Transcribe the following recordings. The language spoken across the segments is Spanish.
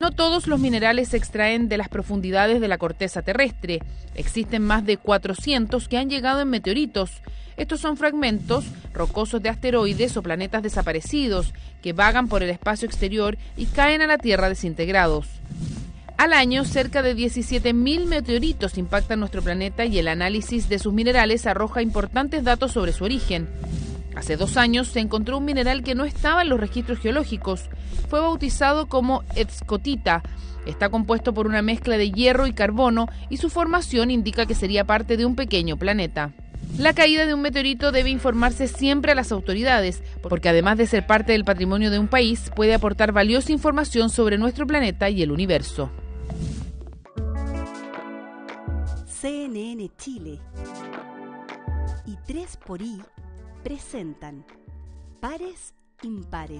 No todos los minerales se extraen de las profundidades de la corteza terrestre. Existen más de 400 que han llegado en meteoritos. Estos son fragmentos rocosos de asteroides o planetas desaparecidos que vagan por el espacio exterior y caen a la Tierra desintegrados. Al año, cerca de 17.000 meteoritos impactan nuestro planeta y el análisis de sus minerales arroja importantes datos sobre su origen. Hace 2 años se encontró un mineral que no estaba en los registros geológicos. Fue bautizado como escotita. Está compuesto por una mezcla de hierro y carbono y su formación indica que sería parte de un pequeño planeta. La caída de un meteorito debe informarse siempre a las autoridades, porque además de ser parte del patrimonio de un país, puede aportar valiosa información sobre nuestro planeta y el universo. CNN Chile y 3xI presentan Pares Impares.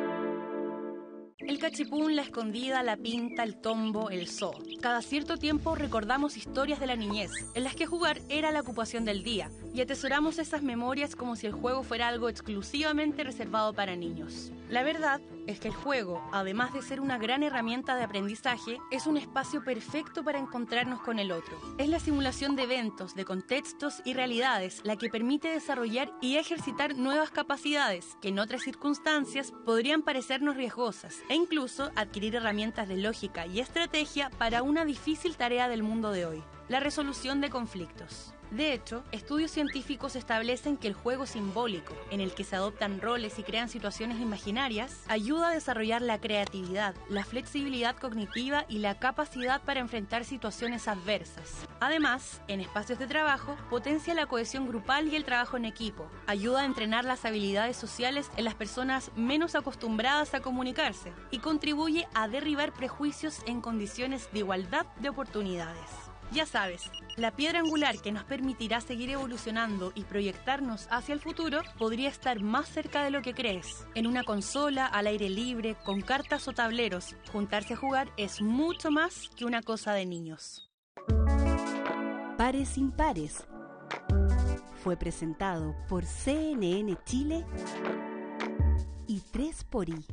El cachipún, la escondida, la pinta, el tombo, el zoo. Cada cierto tiempo recordamos historias de la niñez, en las que jugar era la ocupación del día, y atesoramos esas memorias como si el juego fuera algo exclusivamente reservado para niños. La verdad es que el juego, además de ser una gran herramienta de aprendizaje, es un espacio perfecto para encontrarnos con el otro. Es la simulación de eventos, de contextos y realidades la que permite desarrollar y ejercitar nuevas capacidades que en otras circunstancias podrían parecernos riesgosas, e incluso adquirir herramientas de lógica y estrategia para una difícil tarea del mundo de hoy: la resolución de conflictos. De hecho, estudios científicos establecen que el juego simbólico, en el que se adoptan roles y crean situaciones imaginarias, ayuda a desarrollar la creatividad, la flexibilidad cognitiva y la capacidad para enfrentar situaciones adversas. Además, en espacios de trabajo, potencia la cohesión grupal y el trabajo en equipo, ayuda a entrenar las habilidades sociales en las personas menos acostumbradas a comunicarse y contribuye a derribar prejuicios en condiciones de igualdad de oportunidades. Ya sabes, la piedra angular que nos permitirá seguir evolucionando y proyectarnos hacia el futuro podría estar más cerca de lo que crees. En una consola, al aire libre, con cartas o tableros, juntarse a jugar es mucho más que una cosa de niños. Pares Impares fue presentado por CNN Chile y 3xI.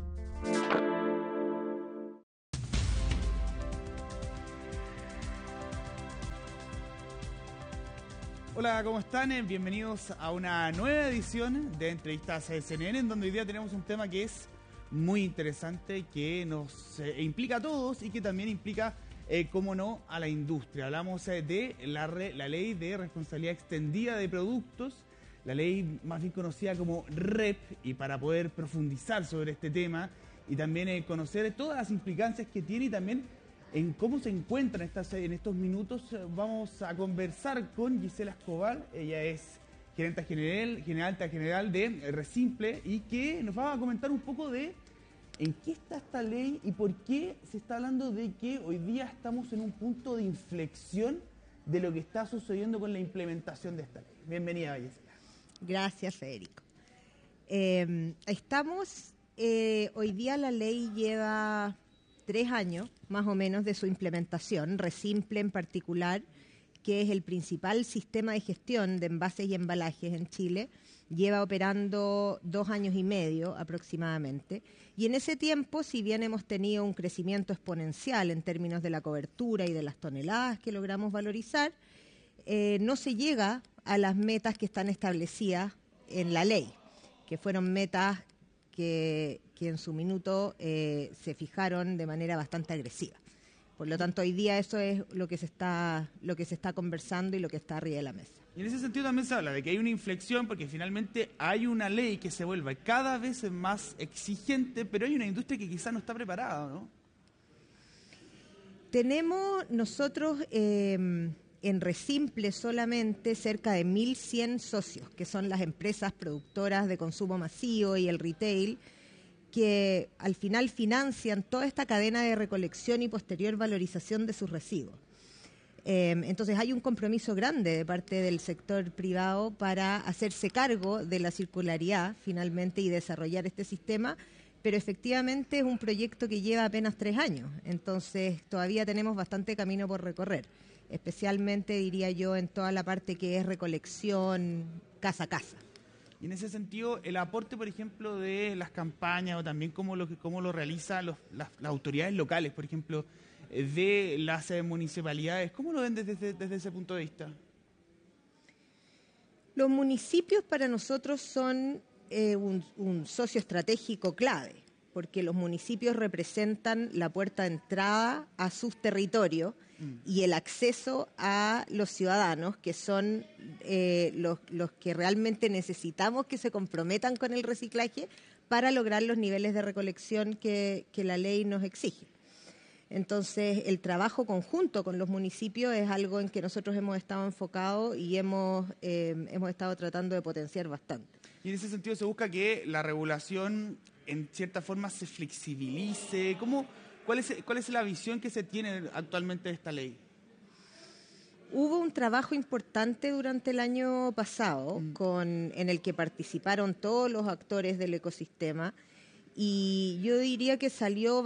Hola, ¿cómo están? Bienvenidos a una nueva edición de Entrevistas CNN, en donde hoy día tenemos un tema que es muy interesante, que nos implica a todos y que también implica, cómo no, a la industria. Hablamos de la Ley de Responsabilidad Extendida de Productos, la ley más bien conocida como REP, y para poder profundizar sobre este tema y también conocer todas las implicancias que tiene y también en cómo se encuentran en estos minutos, vamos a conversar con Gisela Escobar. Ella es gerente general de Resimple, y que nos va a comentar un poco de en qué está esta ley y por qué se está hablando de que hoy día estamos en un punto de inflexión de lo que está sucediendo con la implementación de esta ley. Bienvenida, Gisela. Gracias, Federico. Hoy día la ley lleva 3 años, más o menos, de su implementación. Resimple, en particular, que es el principal sistema de gestión de envases y embalajes en Chile, lleva operando 2 años y medio aproximadamente. Y en ese tiempo, si bien hemos tenido un crecimiento exponencial en términos de la cobertura y de las toneladas que logramos valorizar, no se llega a las metas que están establecidas en la ley, que fueron metas que en su minuto se fijaron de manera bastante agresiva. Por lo tanto, hoy día eso es lo que se está conversando y lo que está arriba de la mesa. Y en ese sentido también se habla de que hay una inflexión, porque finalmente hay una ley que se vuelve cada vez más exigente, pero hay una industria que quizás no está preparada, ¿no? Tenemos nosotros en Resimple solamente cerca de 1.100 socios, que son las empresas productoras de consumo masivo y el retail, que al final financian toda esta cadena de recolección y posterior valorización de sus residuos. Entonces hay un compromiso grande de parte del sector privado para hacerse cargo de la circularidad finalmente y desarrollar este sistema, pero efectivamente es un proyecto que lleva apenas 3 años, entonces todavía tenemos bastante camino por recorrer, especialmente, diría yo, en toda la parte que es recolección casa a casa. Y en ese sentido, el aporte, por ejemplo, de las campañas o también cómo lo realizan las autoridades locales, por ejemplo, de las municipalidades, ¿cómo lo ven desde ese punto de vista? Los municipios para nosotros son un socio estratégico clave, porque los municipios representan la puerta de entrada a sus territorios y el acceso a los ciudadanos, que son los que realmente necesitamos que se comprometan con el reciclaje para lograr los niveles de recolección que la ley nos exige. Entonces, el trabajo conjunto con los municipios es algo en que nosotros hemos estado enfocados y hemos estado tratando de potenciar bastante. Y en ese sentido se busca que la regulación en cierta forma se flexibilice. ¿Cuál es la visión que se tiene actualmente de esta ley? Hubo un trabajo importante durante el año pasado en el que participaron todos los actores del ecosistema y yo diría que salieron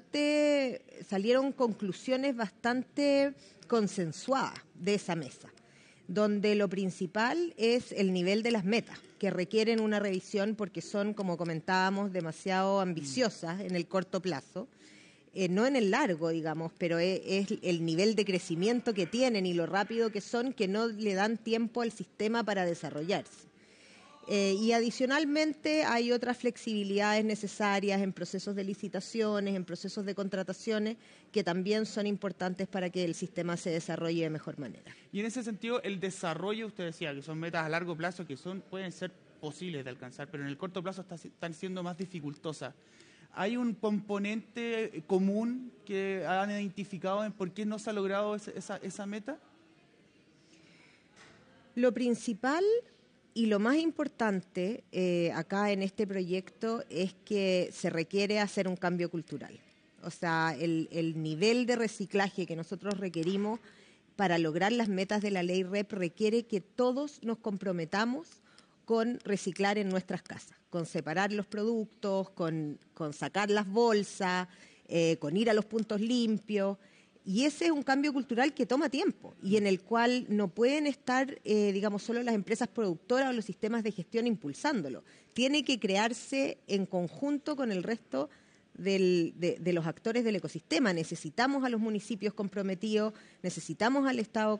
conclusiones bastante consensuadas de esa mesa, donde lo principal es el nivel de las metas, que requieren una revisión porque son, como comentábamos, demasiado ambiciosas en el corto plazo, no en el largo, digamos, pero es el nivel de crecimiento que tienen y lo rápido que son, que no le dan tiempo al sistema para desarrollarse. Y adicionalmente hay otras flexibilidades necesarias en procesos de licitaciones, en procesos de contrataciones, que también son importantes para que el sistema se desarrolle de mejor manera. Y en ese sentido, el desarrollo, usted decía que son metas a largo plazo que pueden ser posibles de alcanzar, pero en el corto plazo están siendo más dificultosas. ¿Hay un componente común que han identificado en por qué no se ha logrado esa meta? Lo principal y lo más importante acá en este proyecto es que se requiere hacer un cambio cultural. O sea, el nivel de reciclaje que nosotros requerimos para lograr las metas de la ley REP requiere que todos nos comprometamos con reciclar en nuestras casas, con separar los productos, con sacar las bolsas, con ir a los puntos limpios. Y ese es un cambio cultural que toma tiempo y en el cual no pueden estar, solo las empresas productoras o los sistemas de gestión impulsándolo. Tiene que crearse en conjunto con el resto de los actores del ecosistema. Necesitamos a los municipios comprometidos, necesitamos al Estado